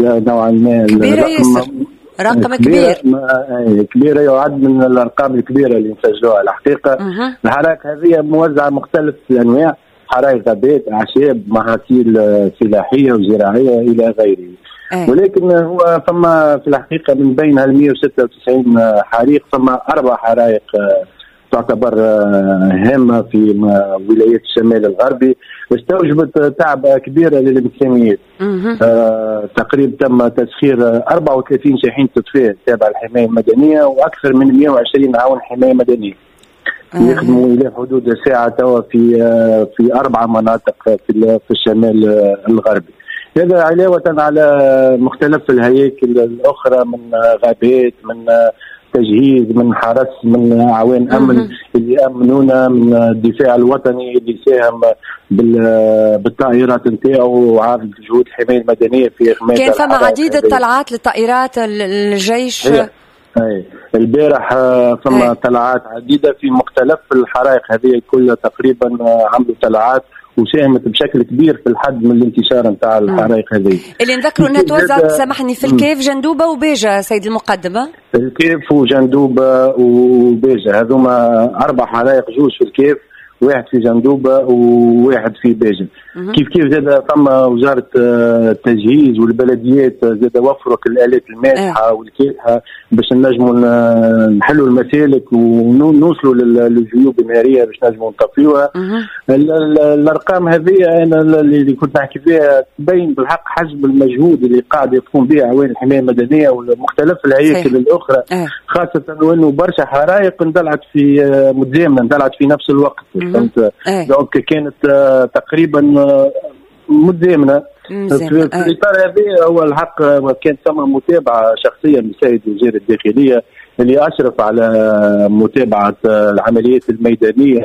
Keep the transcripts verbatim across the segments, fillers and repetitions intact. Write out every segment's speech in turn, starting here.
نوعا ما كبيرة ياسر، رقم كبير كبيرة يعد من الأرقام الكبيرة اللي نسجلوها الحقيقة. أه. الحرائق هذه موزعة مختلف الأنواع، حرائق غابات، أعشاب، محاصيل فلاحية وزراعية إلى غيره. أه. ولكن هو فما في الحقيقة من بين هال مئة وستة وتسعين حريق فما أربع حرائق تعتبر هامة في ولايات الشمال الغربي، استوجبت تعب كبيرة للإنسانيات. آه تقريبا تم تسخير أربعة وثلاثين شاحنة تطفئة تابعة للحماية المدنية وأكثر من مئة وعشرين عون حماية مدنية يخدموا إلى حدود ساعة توا في آه في أربع مناطق في في الشمال الغربي. هذا علاوة على مختلف الهياكل الأخرى من غابات، من تجهيز، من حرس، من أعوان أمن اللي أمنونا، من الدفاع الوطني اللي ساهم بالطائرات نتاعو وعارض جهود الحماية المدنية في إخماد. كان فما عديد الطلعات لطائرات الجيش. أي البارح فما طلعات عديدة في مختلف الحرائق هذه كلها، تقريبا عملوا طلعات وساهمت بشكل كبير في الحد من الانتشار نتاع الحرائق هذه. اللي نذكروا انها توزعت سامحني في الكيف، جندوبه وبيجه سيد المقدمه. الكيف وجندوبه وبيجه هذوما اربع حرائق، جوج في الكيف، واحد في جندوبه وواحد في بيجه. كيف كيف زاد ثم وزاره التجهيز والبلديات زاد وفروا الالات الماسحه أه. والكاسحه باش نجموا نحلوا المسالك ونوصلوا للجيوب الناريه باش نجموا نطفيوها. الارقام هذه انا اللي كنت نحكي فيها تبين بالحق حجم المجهود اللي قاعد يقوم به اعوان الحمايه المدنيه ومختلف الهياكل الاخرى أه. خاصه وانه برشا حرائق اندلعت في متزامنه، اندلعت في نفس الوقت. فهمت أه. دونك كانت تقريبا متزامنه. في الاطار هذا هو الحق كانت ثم متابعه شخصيه من السيد وزير الداخليه اللي اشرف على متابعه العمليات الميدانيه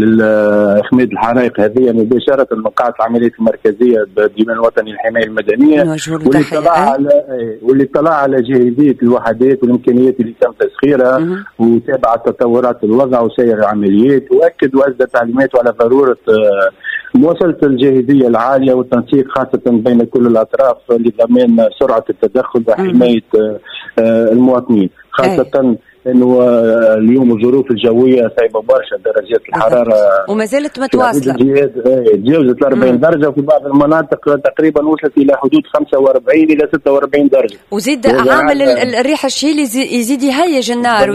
لإخماد الحرائق هذه مباشره من قاعه العمليات المركزيه بالديوان الوطني للحمايه المدنيه، واللي طلع على واللي طلع على جاهزيه الوحدات والامكانيات اللي تم تسخيرها وتابع تطورات الوضع وسير العمليات، واكد واسدى تعليماته على ضروره مواصلة الجاهزية العالية والتنسيق خاصة بين كل الأطراف لضمان سرعة التدخل وحماية المواطنين، خاصة انه اليوم الظروف الجويه صعبه برشا، درجات الحراره وما زالت متواصله، تجاوزت ال أربعين درجه، وفي بعض المناطق تقريبا وصلت الى حدود خمسة وأربعين الى ستة وأربعين درجه. وزيد عامل الريح الشيلي يزيد يهيج النار.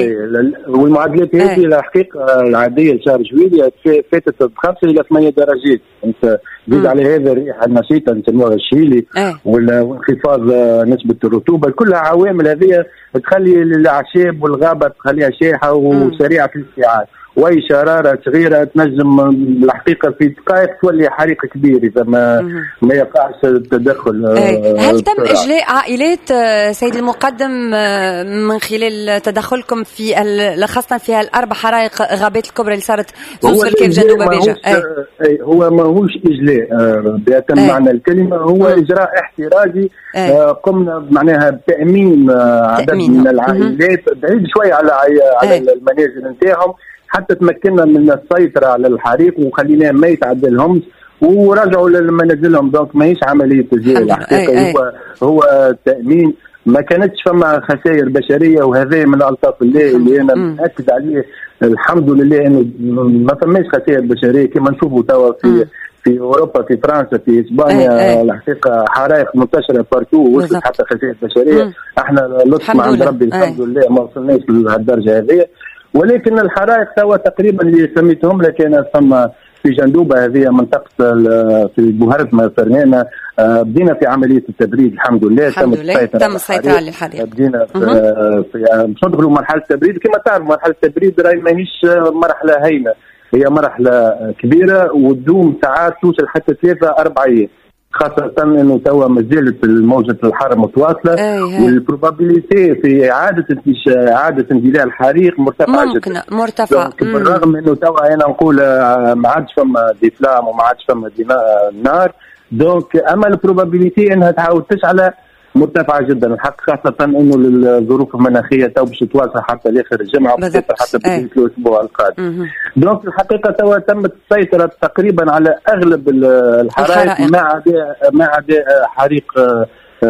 والمعدلات هذه الحقيقه العاديه لشهر جويلية فاتت بخمسة الى ثمانية درجات. انت زيد على هذا الريح النشيطه نسموها الشيلي وانخفاض نسبه الرطوبه، كلها عوامل هذه تخلي الاعشاب والغابه تخليها شاحه وسريعه في الاستيعاب، واي شراره صغيره تنجم الحقيقه في دقائق تولي حريق كبير اذا ما ما يقعش التدخل. هل تم اجلاء عائلات سيد المقدم من خلال تدخلكم في خاصه في الاربع حرائق غابات الكبرى اللي صارت زوز في الكيف جنوب بيجا؟ هو ماهوش اجلاء بأتم معنى الكلمه، هو أي. اجراء احترازي. قمنا معناها بتامين عدد تأمين. من العائلات بعيد شوي على على المنازل نتاعهم حتى تمكننا من السيطرة على الحريق وخليناه ما يتعدلهمش ورجعوا لمنازلهم. دونك ماهيش عملية تسجيل الحقيقة، هو هو تأمين. ما كانتش فما خسائر بشرية، وهذا من ألطاف الله اللي أنا متأكد عليه الحمد لله إنه ما فماش خسائر بشرية كما نشوفوا توا في في أوروبا، في فرنسا، في إسبانيا. الحقيقة حرائق منتشرة بارتو وصلت حتى خسائر بشرية. احنا لطف مع عند ربي الحمد لله ما وصلناش لهالدرجة هذه. ولكن الحرائق توا تقريبا اللي سميتهم لك انا ثم في جندوبه هذه منطقه في بوهره فرنانه بدينا في عمليه التبريد الحمد لله. الحمد لله تم السيطره على الحريق. بدينا في باش ندخلوا مرحله التبريد. كما تعرف مرحله التبريد راهي ماهيش مرحله هينه، هي مرحله كبيره وتدوم ساعات توصل حتى ثلاثه اربع ايام، خاصة انه توا مازالت موجة الحر متواصلة والبروبابيليتي في اعادة اعادة اندلاع الحريق مرتفعة ممكن جدا. مرتفع بالرغم انه توا انا نقول ما عادش فما ديفلام وما عادش فما نار، دونك اما البروبابيليتي انها تعاود تشعل مرتفعة جدا الحق، خاصة انه الظروف المناخية تو باش تتواصل حتى لاخر الجمعة حتى بداية الاسبوع القادم. دونك الحقيقة توا تمت السيطرة تقريبا على اغلب الحرائق ما عدا ما عدا حريق